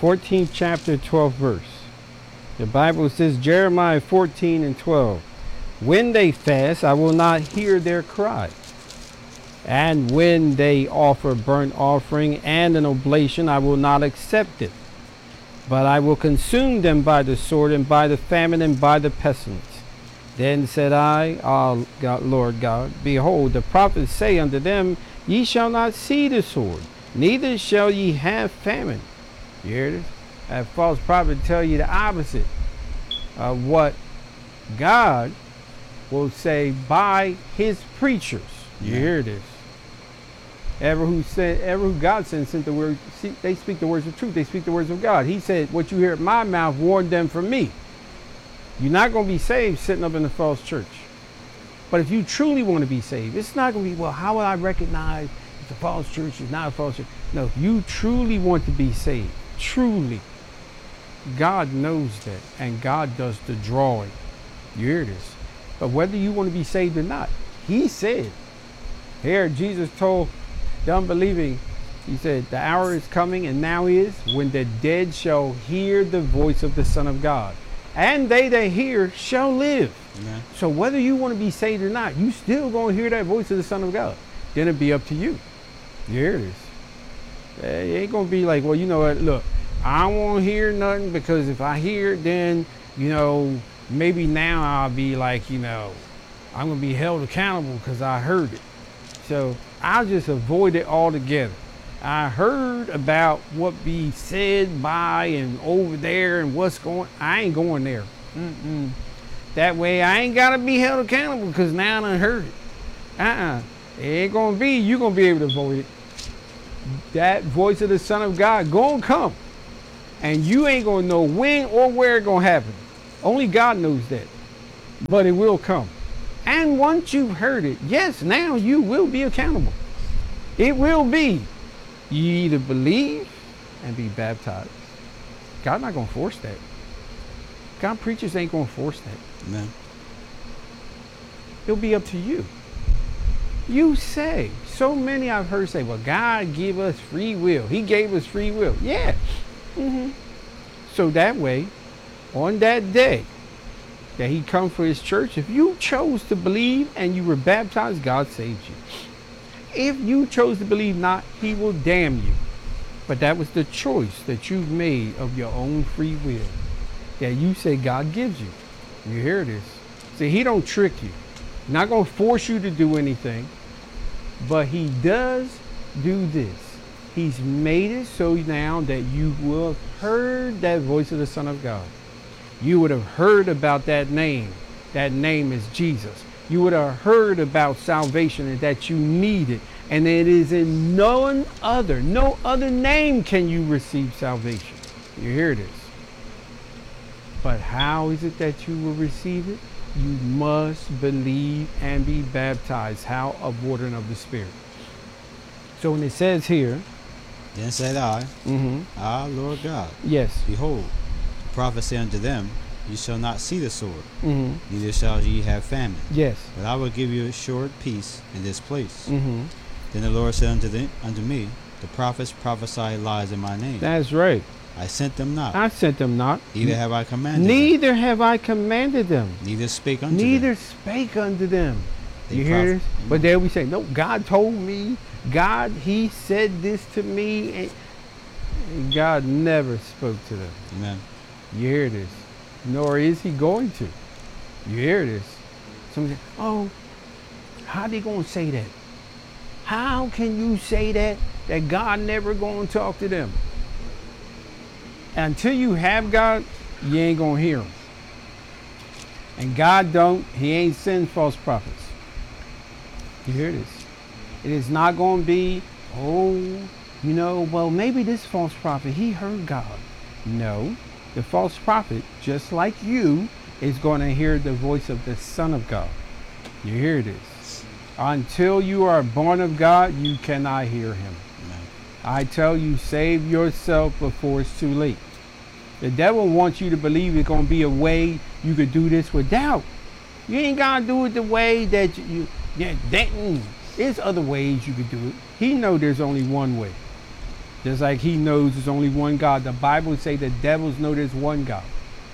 14th chapter, 12th verse. The Bible says, Jeremiah 14 and 12. When they fast, I will not hear their cry. And when they offer burnt offering and an oblation, I will not accept it. But I will consume them by the sword and by the famine and by the pestilence. Then said I, Ah, God, Lord God, behold, the prophets say unto them, Ye shall not see the sword, neither shall ye have famine. You hear this? That false prophet tell you the opposite of what God will say by his preachers. You hear this? Ever who God sent the word, they speak the words of truth. They speak the words of God. He said, what you hear at my mouth, warn them from me. You're not going to be saved sitting up in the false church. But if you truly want to be saved, it's not going to be, well, how will I recognize if the false church is not a false church? No, if you truly want to be saved, truly, God knows that, and God does the drawing. You hear this? But whether you want to be saved or not, he said, here Jesus told the unbelieving, he said, the hour is coming and now is when the dead shall hear the voice of the Son of God. And they that hear shall live. Amen. So whether you want to be saved or not, you still going to hear that voice of the Son of God. Then it'll be up to you. You hear this? It ain't going to be like, well, you know what, look, I don't want to hear nothing because if I hear it, then, you know, maybe now I'll be like, you know, I'm going to be held accountable because I heard it. So I'll just avoid it altogether. I heard about what be said by and over there and what's going, I ain't going there. That way I ain't got to be held accountable because now I done heard it. It ain't going to be, you're going to be able to avoid it. That voice of the Son of God going to come. And you ain't going to know when or where it's going to happen. Only God knows that. But it will come. And once you've heard it, yes, now you will be accountable. It will be. You either believe and be baptized. God's not going to force that. God preachers ain't going to force that. Amen. It'll be up to you. You say, so many I've heard say, well, God give us free will. He gave us free will. Yeah. So that way, on that day that he come for his church, if you chose to believe and you were baptized, God saved you. If you chose to believe not, he will damn you. But that was the choice that you've made of your own free will that you say God gives you. You hear this? See, he don't trick you. Not going to force you to do anything, but he does do this. He's made it so now that you will have heard that voice of the Son of God. You would have heard about that name. That name is Jesus. You would have heard about salvation and that you need it. And it is in no other name can you receive salvation. You hear this? But how is it that you will receive it? You must believe and be baptized. How? Of water and of the Spirit. So when it says here, then said I, Ah, Lord God, yes, behold, the prophet said unto them, Ye shall not see the sword, neither shall ye have famine. Yes. But I will give you a short peace in this place. Then the Lord said unto me, The prophets prophesy lies in my name. That's right. I sent them not. I sent them not. Neither have I commanded Neither them. have I commanded them. Neither spake unto them. Neither spake unto them. They you hear this? But there we say, no, God told me. God, he said this to me. And God never spoke to them. Amen. You hear this? Nor is he going to. You hear this? Somebody say, oh, how they going to say that? How can you say that God never going to talk to them? Until you have God, you ain't going to hear him. And God he ain't send false prophets. You hear this? It is not going to be, well, maybe this false prophet, he heard God. No, the false prophet, just like you, is going to hear the voice of the Son of God. You hear this? Until you are born of God, you cannot hear him. Amen. I tell you, save yourself before it's too late. The devil wants you to believe it's going to be a way you could do this without. You ain't got to do it the way that there's other ways you could do it. He know there's only one way. Just like he knows there's only one God. The Bible say the devils know there's one God.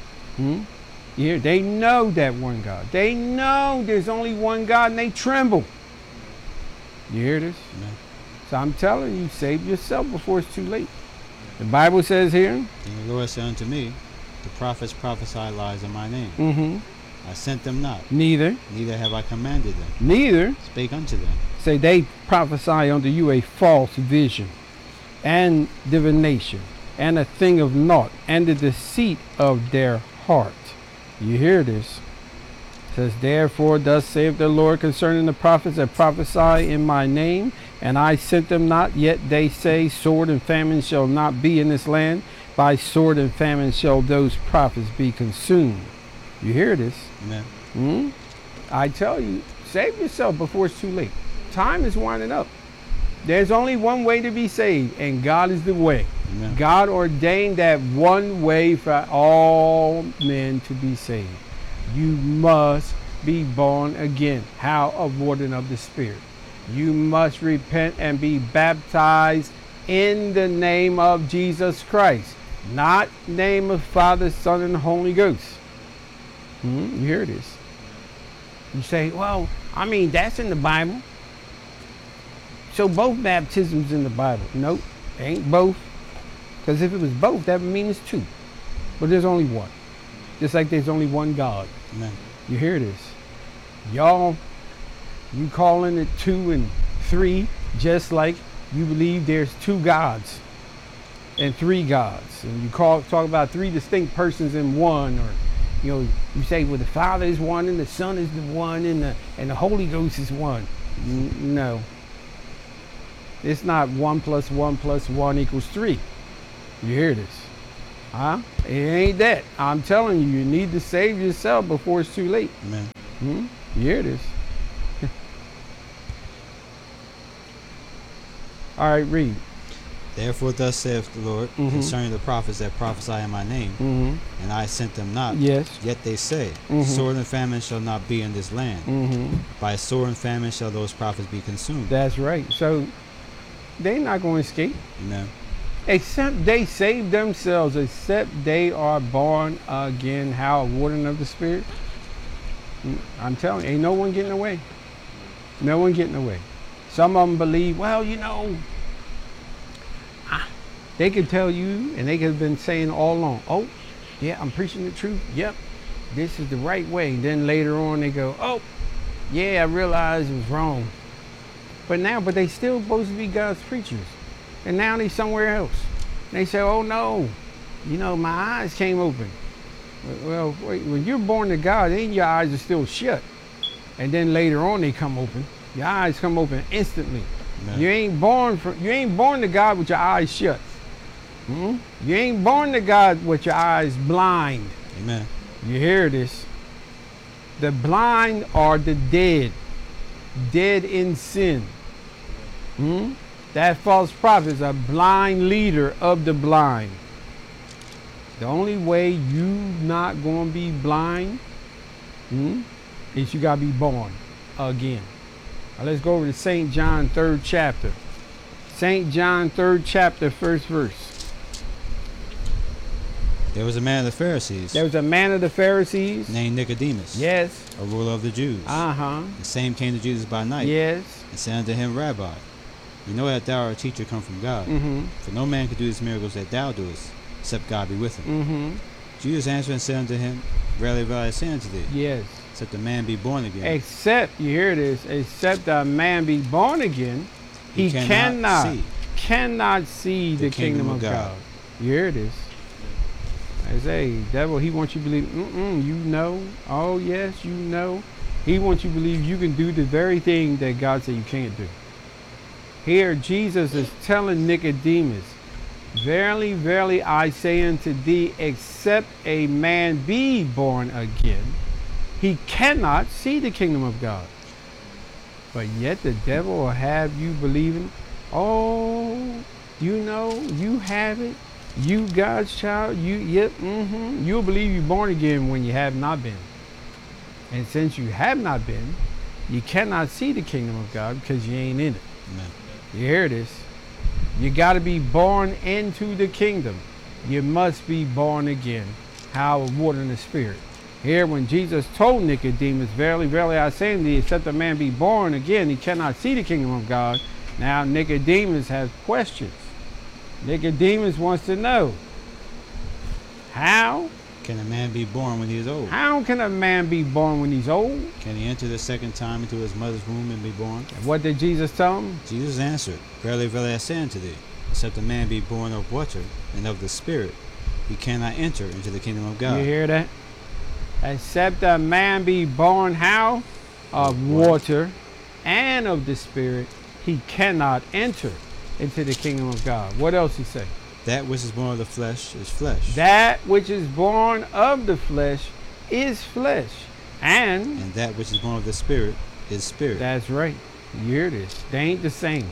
Yeah, they know that one God. They know there's only one God and they tremble. You hear this? Amen. So I'm telling you, save yourself before it's too late. The Bible says here. And the Lord said unto me, the prophets prophesy lies in my name. Mm-hmm. I sent them not, Neither neither have I commanded them. Neither. Spake unto them. Say they prophesy unto you a false vision and divination and a thing of naught and the deceit of their heart. You hear this? It says, therefore, thus saith the Lord concerning the prophets that prophesy in my name, and I sent them not, yet they say, sword and famine shall not be in this land. By sword and famine shall those prophets be consumed. You hear this? Amen. I tell you, save yourself before it's too late. Time is winding up. There's only one way to be saved, and God is the way. Amen. God ordained that one way for all men to be saved. You must be born again. How? Of water and of the Spirit. You must repent and be baptized in the name of Jesus Christ, not name of Father, Son, and Holy Ghost. You hear this? You say, well, I mean, that's in the Bible. So both baptisms in the Bible. Nope, ain't both. Because if it was both, that would mean it's two. But there's only one. Just like there's only one God. Amen. You hear this? Y'all, you calling it 2 and 3, just like you believe there's 2 gods and 3 gods. And you talk about 3 distinct persons in one, or you say, well, the Father is one and the Son is the one and the Holy Ghost is one. No. It's not 1 + 1 + 1 = 3. You hear this? Huh? It ain't that. I'm telling you, you need to save yourself before it's too late. Amen. You hear this? All right, read. Therefore thus saith the Lord concerning the prophets that prophesy in my name, and I sent them not. Yes. Yet they say, sword and famine shall not be in this land. By sword and famine shall those prophets be consumed. That's right. So they're not going to escape. Amen. Except they save themselves, except they are born again. How? Water and of the Spirit. I'm telling you, ain't no one getting away. No one getting away. Some of them believe, well, they can tell you, and they have been saying all along, oh, yeah, I'm preaching the truth. Yep, this is the right way. Then later on they go, oh, yeah, I realized it was wrong. But they still supposed to be God's preachers. And now they somewhere else. They say, oh no, my eyes came open. Well, wait, when you're born to God, then your eyes are still shut. And then later on they come open. Your eyes come open instantly. Amen. You ain't born to God with your eyes shut. You ain't born to God with your eyes blind. Amen. You hear this? The blind are the dead in sin. That false prophet is a blind leader of the blind. The only way you not going to be blind is you got to be born again. Now let's go over to St. John 3rd chapter. St. John 3rd chapter, 1st verse. There was a man of the Pharisees. There was a man of the Pharisees. Named Nicodemus. Yes. A ruler of the Jews. The same came to Jesus by night. Yes. And said unto him, Rabbi, we know that thou art a teacher come from God. For no man can do these miracles that thou doest, except God be with him. Jesus answered and said unto him, Verily, verily, I say unto thee, yes, except a man be born again. Except, you hear this, except a man be born again, he cannot see the kingdom of God. You hear this? I say, devil, he wants you to believe, oh yes, He wants you to believe you can do the very thing that God said you can't do. Here, Jesus is telling Nicodemus, verily, verily, I say unto thee, except a man be born again, he cannot see the kingdom of God. But yet the devil will have you believing, oh, you have it. You God's child, you'll believe you're born again when you have not been. And since you have not been, you cannot see the kingdom of God because you ain't in it. Amen. You hear this? You got to be born into the kingdom. You must be born again. How? Of water and the Spirit. Here, when Jesus told Nicodemus, verily, verily, I say unto thee, except a man be born again, he cannot see the kingdom of God. Now, Nicodemus has questions. Nicodemus wants to know, how Can a man be born when he is old? How can a man be born when he's old? Can he enter the second time into his mother's womb and be born? What did Jesus tell him? Jesus answered, Verily, verily, I say unto thee, except a man be born of water and of the Spirit, he cannot enter into the kingdom of God. You hear that? Except a man be born how? Of water and of the Spirit, he cannot enter into the kingdom of God. What else he say? That which is born of the flesh is flesh. That which is born of the flesh is flesh. And that which is born of the Spirit is spirit. That's right. You hear this. They ain't the same.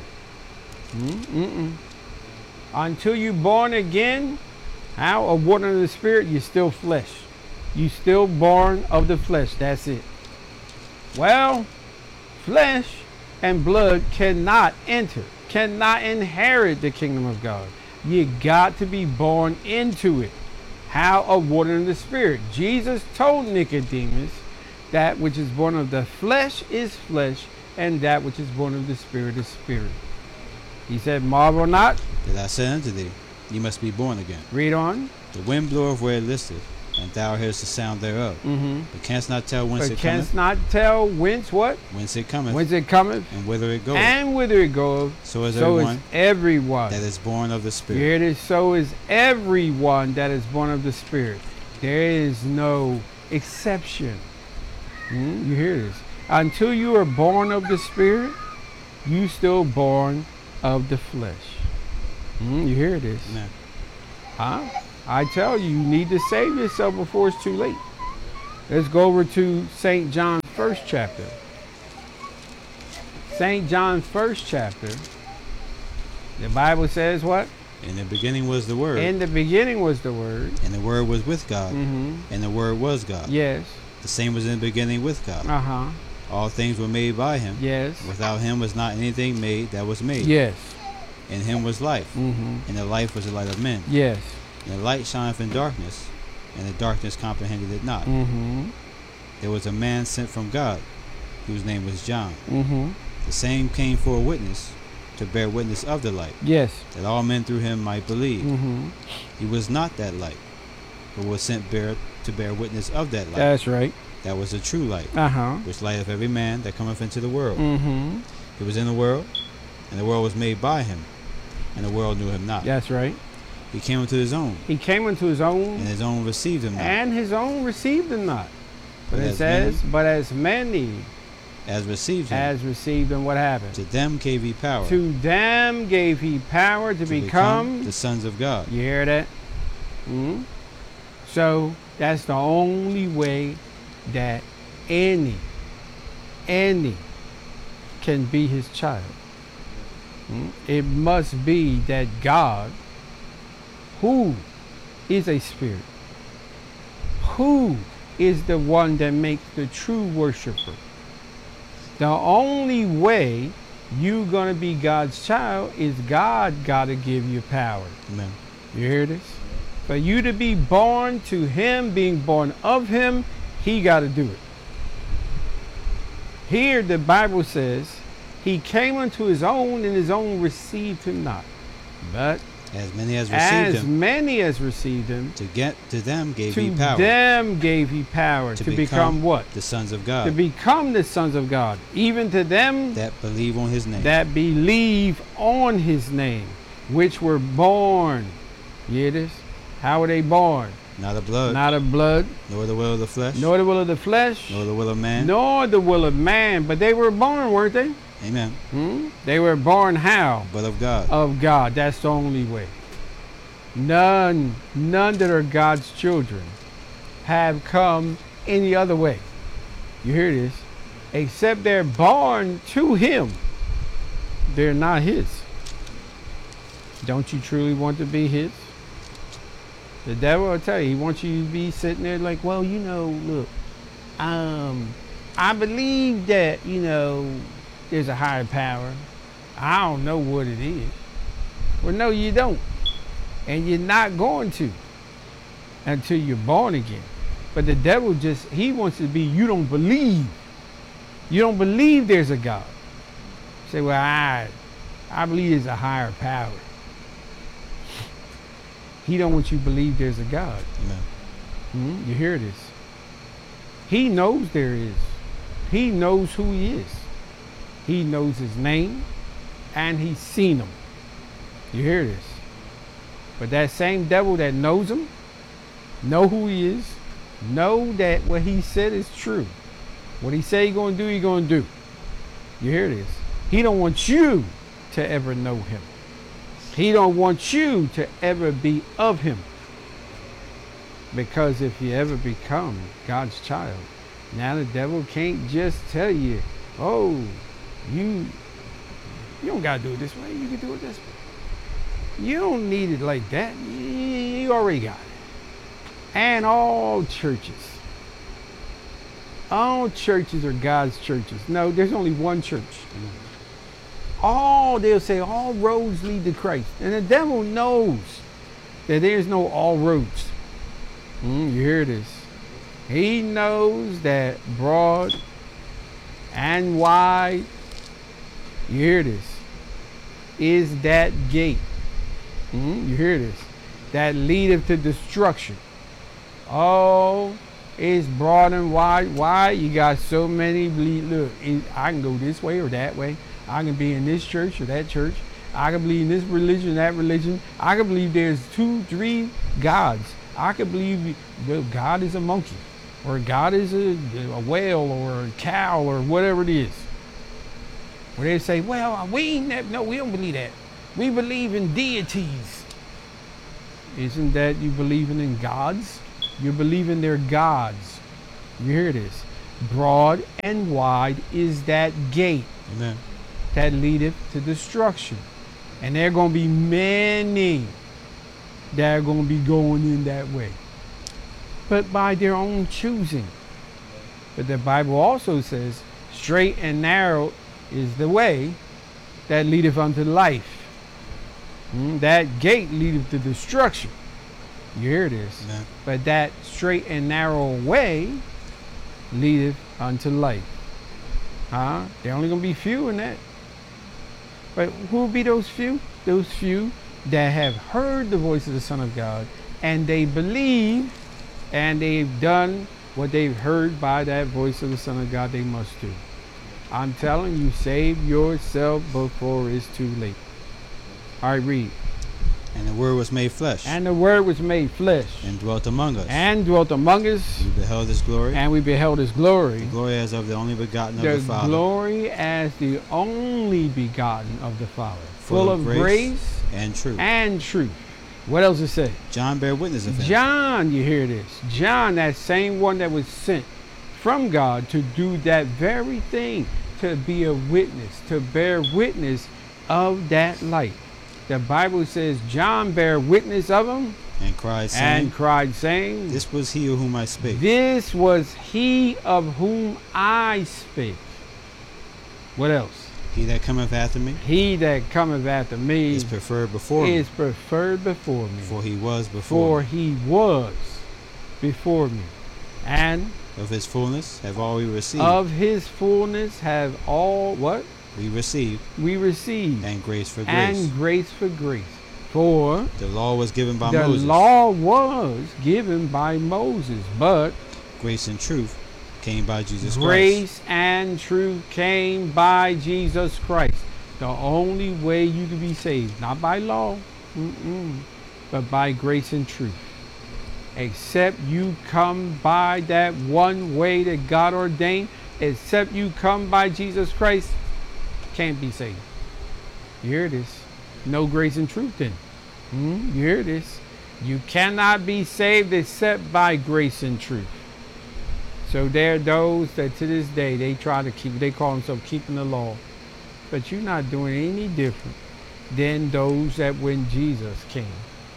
Until you born again, how? Of water and the Spirit, you're still flesh. You still born of the flesh. That's it. Well, flesh and blood cannot enter, cannot inherit the kingdom of God. You got to be born into it. How? Of water and the Spirit. Jesus told Nicodemus, that which is born of the flesh is flesh, and that which is born of the Spirit is spirit. He said, marvel not that I said unto thee, ye must be born again. Read on. The wind bloweth where it listeth, and thou hearest the sound thereof. But canst not tell whence it cometh. Canst not tell whence what? Whence it cometh. Whence it cometh. And whither it goeth. And whither it goeth. So is everyone that is born of the Spirit. Here it is. So is everyone that is born of the Spirit. There is no exception. You hear this? Until you are born of the Spirit, you still born of the flesh. You hear this? Amen. Huh? I tell you, you need to save yourself before it's too late. Let's go over to St. John 1st chapter. St. John 1st chapter. The Bible says what? In the beginning was the Word. In the beginning was the Word. And the Word was with God. And the Word was God. Yes. The same was in the beginning with God. All things were made by him. Yes. Without him was not anything made that was made. Yes. In him was life. And the life was the light of men. Yes. And the light shineth in darkness, and the darkness comprehended it not. There was a man sent from God, whose name was John. The same came for a witness, to bear witness of the light. Yes. That all men through him might believe. He was not that light, but was sent to bear witness of that light. That's right. That was the true light, which lighteth every man that cometh into the world. He was in the world, and the world was made by him, and the world knew him not. That's right. He came unto his own. He came unto his own. And his own received him not. And his own received him not. But it says, but as many as received him. As received him, what happened? To them gave he power. To them gave he power to become the sons of God. You hear that? So that's the only way that any can be his child. It must be that God, who is a spirit, who is the one that makes the true worshiper. The only way you're going to be God's child is God got to give you power. Amen. You hear this? For you to be born to him, being born of him, he got to do it. Here the Bible says, he came unto his own, and his own received him not. But as many as received him, to them gave he power. To them gave he power to become what? The sons of God. To become the sons of God. Even to them that believe on his name. That believe on his name, which were born. You hear this? How were they born? Not of blood. Not of blood. Nor the will of the flesh. Nor the will of the flesh. Nor the will of man. Nor the will of man. But they were born, weren't they? Amen. They were born how? But of God. Of God. That's the only way. None that are God's children have come any other way. You hear this? Except they're born to him. They're not his. Don't you truly want to be his? The devil will tell you, he wants you to be sitting there like, well, look, I believe that, there's a higher power. I don't know what it is. Well, no, you don't. And you're not going to until you're born again. But the devil he wants to be, you don't believe. You don't believe there's a God. Say, well, I believe there's a higher power. He don't want you to believe there's a God. Amen. You hear this? He knows there is. He knows who he is. He knows his name, and he's seen him. You hear this? But that same devil that knows him, know who he is, know that what he said is true. What he say he's going to do, he's going to do. You hear this? He don't want you to ever know him. He don't want you to ever be of him. Because if you ever become God's child, now the devil can't just tell you, oh, you don't got to do it this way. You can do it this way. You don't need it like that. You already got it. And all churches are God's churches. No, there's only one church. They'll say all roads lead to Christ. And the devil knows that there's no all roads. You hear this? He knows that broad and wide, you hear this, is that gate. You hear this? That leadeth to destruction. Oh, it's broad and wide. Why? You got so many. Look, I can go this way or that way. I can be in this church or that church. I can believe in this religion, that religion. I can believe there's 2, 3 gods. I can believe God is a monkey, or God is a whale, or a cow, or whatever it is. Where they say, well, we don't believe that. We believe in deities. Isn't that you believing in gods? You're believing they're gods. You hear this? Broad and wide is that gate. Amen. That leadeth to destruction. And there are going to be many that are going to be going in that way. But by their own choosing. But the Bible also says, straight and narrow is the way that leadeth unto life. That gate leadeth to destruction. You hear this? Amen. But that straight and narrow way leadeth unto life. There only going to be few in that. But who will be those few? Those few that have heard the voice of the Son of God, and they believe, and they've done what they've heard by that voice of the Son of God they must do. I'm telling you, save yourself before it's too late. All right, read. And the Word was made flesh. And the Word was made flesh. And dwelt among us. And dwelt among us. We beheld his glory. And we beheld his glory. The glory as of the only begotten of the Father. The glory as the only begotten of the Father. Full of grace and truth. And truth. What else it say? John bare witness of him. John, you hear this? John, that same one that was sent from God to do that very thing. To be a witness. To bear witness of that light. The Bible says John bare witness of him. And cried saying, This was he of whom I spake. This was he of whom I spake. What else? He that cometh after me. He that cometh after me is preferred before me. Is preferred before me. For he was before me. For he was before me. And of his fullness have all we received. Of his fullness have all what? We received. And grace for grace. And grace for grace. For the law was given by Moses. The law was given by Moses, but grace and truth came by Jesus Christ. Grace and truth came by Jesus Christ. The only way you can be saved, not by law, but by grace and truth. Except you come by that one way that God ordained, except you come by Jesus Christ, can't be saved. You hear this? No grace and truth then. You hear this? You cannot be saved except by grace and truth. So there are those that to this day they try to keep, they call themselves keeping the law. But you're not doing any different than those that when Jesus came.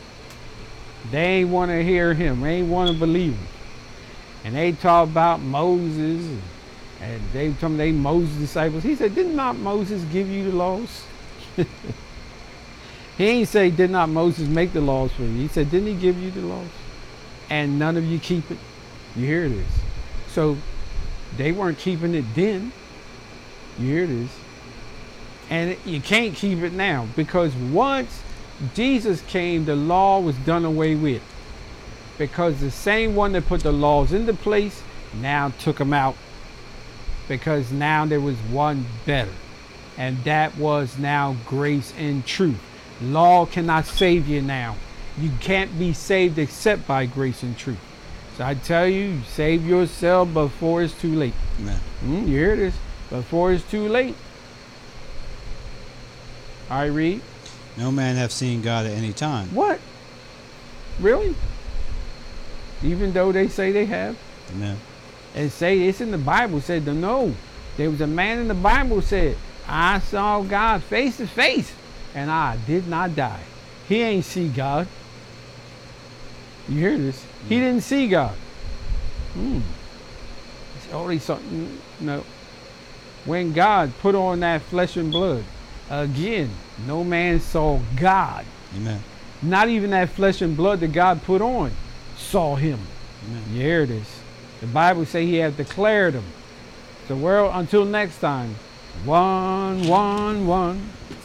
They ain't want to hear him. They ain't want to believe him. And they talk about Moses and they told me they Moses' disciples. He said, did not Moses give you the laws? He ain't say, did not Moses make the laws for you? He said, didn't he give you the laws? And none of you keep it. You hear this? So they weren't keeping it then. You hear this? And you can't keep it now, because once Jesus came, the law was done away with. Because the same one that put the laws into place now took them out. Because now there was one better. And that was now grace and truth. Law cannot save you now. You can't be saved except by grace and truth. So I tell you, save yourself before it's too late. Amen. You hear this? Before it's too late. I read. No man have seen God at any time. What? Really? Even though they say they have? Amen. And say it's in the Bible, said no. There was a man in the Bible said, I saw God face to face and I did not die. He ain't see God. You hear this? He didn't see God. It's only something. No. When God put on that flesh and blood, again, no man saw God. Amen. Not even that flesh and blood that God put on saw him. Amen. You hear this? The Bible say he has declared him. So, world, until next time, 1, 1, 1.